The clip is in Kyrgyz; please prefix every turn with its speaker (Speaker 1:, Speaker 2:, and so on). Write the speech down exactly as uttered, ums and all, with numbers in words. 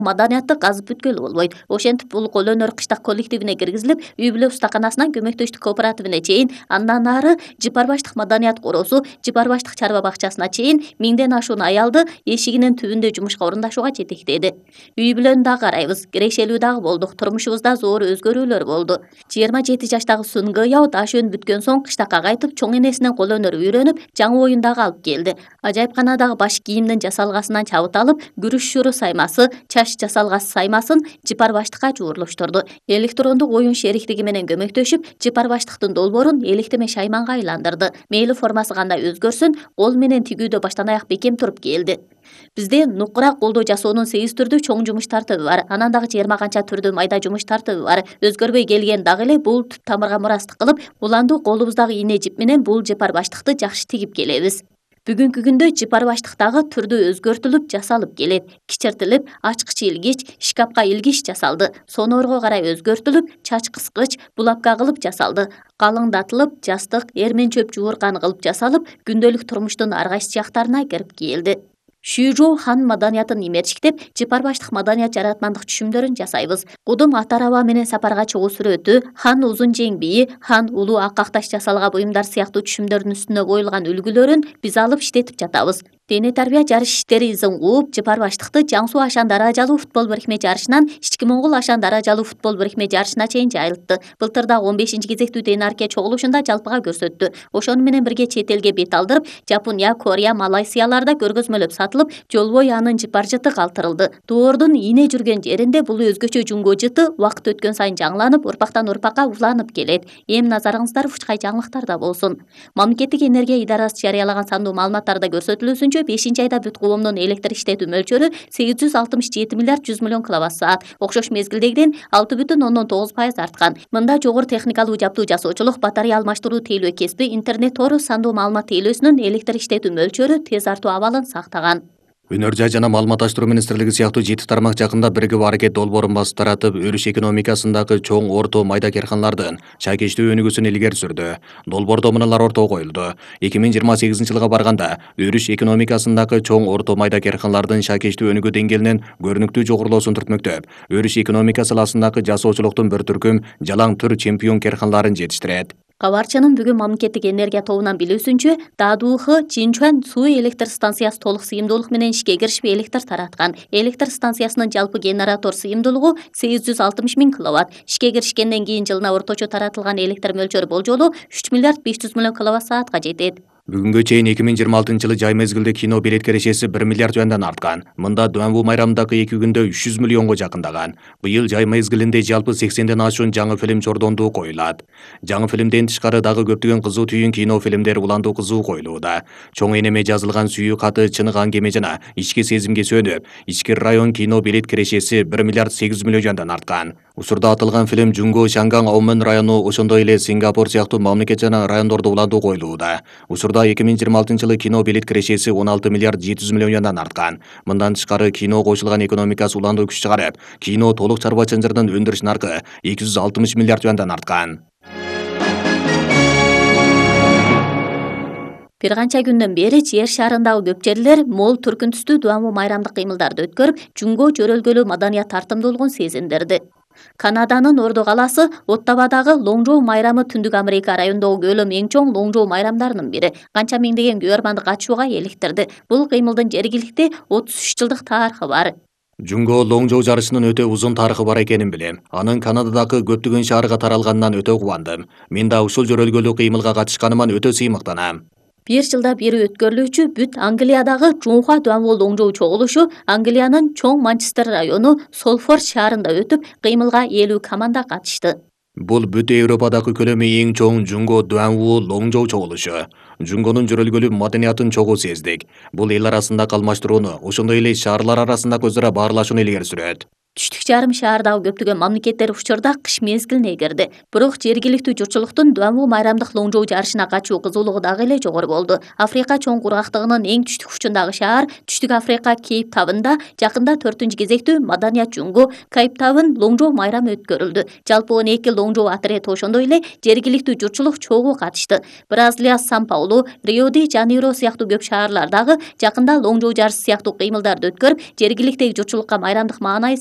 Speaker 1: Маданиятты казып бүткөлү болбойт. Ошентип бул кол өнөр кыштак коллективине киргизилип, үй бүлө устаканасынан көмөктөштүк кооперативине чейин, андан ары Жыпар баштык маданият короосу, Жыпар баштык чарба бакчасына чейин миңден ашуун аялды эшигинин түбүндө жумушка орундашууга жетектеди. Үй бүлөнү дагы карайбыз, кирешелүү дагы болдук, турмушубузда зор өзгөрүүлөр болду. жыйырма жети жаштагы Сунгы Яу ашуун бүткөн соң кыштакка кайтып, чоң энесинен кол өнөрү үйрөнүп, жаңы оюн дагы алып келди. Ажайыпканадагы баш кийимдин жасалгасынан чабыт алып, күрүш шуру саймасы, чач жасалгасы саймасын Жыпар баштыкка жуурлуштурду. Электрондук оюн шериктиги менен көмөктөшүп, Жыпар баштыктын долбоорун электеме шайманга айландырды. Мейли формасы кандай өзгөрсүн, кол менен тигүүдө баштан аяк бекем туруп келди. Бизде нукура колдо жасоонун сегиз түрдүү чоң жумуш тартыбы бар. Анан дагы жыйырма канча түрдүү майда жумуш тартыбы бар. Өзгөрбөй келген дагы эле бул түп тамырга мурастык кылып, уланду колубуздагы ийне жип менен бул Жыпар баштыкты жакшы тигип келебиз. Бүгүнкү күндө Жыпар баштыктагы түрдүү өзгөртүлүп жасалып келет. Кичертилип, ачкыч илгич, шкафка илгич жасалды. Сонорго карай өзгөртүлүп, чач кыскыч, булапка кылып жасалды. Калыңдатылып, жастык, эрмен чөп жууркан кылып жасалып, күндөлүк турмуштун ар кайсы жактарына кирип келди. Шүйжоу хан маданиятын имерчиктеп, Жыпар баштык маданият жаратмандык түшүмдөрүн жасайбыз. Кудум ат араба менен сапарга чыгуу сүрөтү, хан узун жең бийи, хан улуу ак акташ жасалга буюмдар сыяктуу түшүмдөрдүн үстүнө коюлган үлгүлөрүн биз алып иштетип жатабыз. Дене тарбия жарыш иштери изин кууп, Жыпар баштыкты Жаң Суу Ашан даражалуу футбол бирикме жарышынан Ички Моңгол Ашан даражалуу футбол бирикме жарышына чейин жайылтты. Былтыр да он бешинчи кезектүү Тең Арке чогулушунда жалпыга көрсөттү. Ошону менен бирге чет элге бет алдырып, Жапония, Корея, Малайзияларда көргөзмөлөп сатылып, жол бою анын Жыпар жыты калтырылды. Доордун ийне жүргөн жеринде бул өзгөчө жуңго жыты убакыт өткөн сайын жаңланып, урпактан урпакка уланып келет. Эми назарыңыздар ушкай жаңылыктарда болсун. Мамлекеттик энергия идарасы жарыялаган сандуу маалыматтарда көрсөтүлүүсүнчө, бешинчи айда бүт коомдун электр иштетүү мөлчөрү сегиз жүз алтымыш жети миллиард жүз миллион киловатт саат, окшош мезгилдегиден алты бүтүн ондон тогуз пайыз арткан. Мында жогору техникалуу жабдуу жасоочулук, батарея алмаштыруу тейлөө кесиби, интернет тору, сандуу маалымат тейлөөсүнүн электр иштетүү мөлчөрү тез артуу абалын сактаган.
Speaker 2: Өнөр жай жана маалыматташтыруу министрлиги сыяктуу жети тармак жакында биригип аракет долбоорун басып таратып, өрүш экономикасындагы чоң орто майда карханалардын шайкечтүү өнүгүүсүн илгери сүрдү. Долбоордо мыналар ортого коюлду. эки миң жыйырма сегизинчи жылга барганда өрүш экономикасындагы чоң орто майда карханалардын шайкечтүү өнүгүү деңгээлинин көрүнүктүү жогорулоосун түртмөктөп, өрүш экономика саласындагы жасоочулуктун бір түркүм жалаң түр чемпион карханаларын жетиштирет.
Speaker 1: Кабарчынын бүгүн мамлекеттик энергия тобунан билүүсүнчө, Дадуухы Чинчуан суу электр станциясы толук сыйымдуулук менен ишке киришип электр тараткан. Электр станциясынын жалпы генератор сыйымдуулугу сегиз жүз алтымыш миң киловатт. Ишке киришкенден кийин жылына орточо таратылган электр мөлчөрү болжолу үч миллиард беш жүз миллион киловатт саатка жетет.
Speaker 2: Бүгүнгө чейин эки миң жыйырма алтынчы жылы жай мезгилде кино билет кирешеси бир миллиард юандан арткан. Мында Дуанву майрамындагы эки күндө үч жүз миллионго жакындаган. Быйыл жай мезгилинде жалпы сексенден ашуун жаңы фильм чордондуу коюлат. Жаңы фильмден тышкары дагы көптөгөн кызуу түйүн кино фильмдер уландуу кызуу коюлууда. Чоң энеме жазылган сүйүү каты, чыныган кеме жана ички сезимге сөнүп, ички район кино билет кирешеси бир миллиард сегиз жүз миллион юандан арткан. Учурда атылган фильм Жуңго, Шанган, Аумен району, ошондой эле Сингапур сыяктуу мамлекет жана райондордо уландуу коюлууда. Учурда эки миң жыйырма алтынчы жылы кино билет кирешеси он алты миллиард жети жүз миллион юандан арткан. Мындан тышкары кино кошулган экономикасы уландуу күч чыгарып, кино толук чарба чанжырдын өндүрүш наркы эки жүз алтымыш миллиард юандан арткан.
Speaker 1: Бир канча күндөн бери жер шарындагы көп жерлер мол түркүн түстүү Дуанву майрамдык кыймылдарды өткөрүп, Жуңго жөрөлгөлүү маданият тартымдуулугун сезиндирди. Канаданын Ордо калаасы Оттавадагы Лоңжоу майрамы Түндүк Америка районундагы көлөм эң чоң Лоңжоу майрамдарынын бири. Канча миңдеген күйөрманды катышууга эликтирди. Бул кыймылдын жергиликти отуз үч жылдык тарыхы бар.
Speaker 2: Жуңго Лоңжоу жарышынын өтө узун тарыхы бар экенин билем. Анын Канададагы көптөгөн шаарга таралганынан өтө кубандым. Мен да ушул жөрөлгөлүү кыймылга катышканыман өтө сыймыктанам.
Speaker 1: Бир жылда бири өткөрүлүүчү бүт Англиядагы Жунхуа Дуанву Лоңжоу чогулушу Англиянын чоң Манчестер району Солфорд шаарында өтүп, кыймылга элүү команда катышты.
Speaker 2: Бул бүт Европадагы көлөмү эң чоң Жуңго Дуанву Лоңжоу чогулушу. Жуңгонун жөрөлгөлүү маданиятын чогуу сездик. Бул эл арасында калмаштырууну, ошондой эле шаарлар арасында өзара баарлашууну илгери сүрөт.
Speaker 1: Түштүк жарым шаардагы көптөгөн мамлекеттер учурда кыш мезгилине кирди. Бирок жергиликтүү журтчулуктун Дуанву майрамдык лоңжоо жарышына качуу кызуулугу дагы эле жогору болду. Африка чоң кургактыгынын эң түштүк учундагы шаар Түштүк Африка Кейптаунда жакында төртүнчү кезектүү маданият жуңгу Кейптаун лоңжоо майрамы өткөрүлдү. Жалпы он эки лоңжоо отряды ошондой эле жергиликтүү журтчулук чогуу катышты. Бразилия, Сан-Паулу, Рио-де-Жанейро сыяктуу көп шаарлар дагы жакында лоңжоо жарышы сыяктуу кыймылдарды өткөрүп, жергиликтеги журтчулукка майрамдык маанай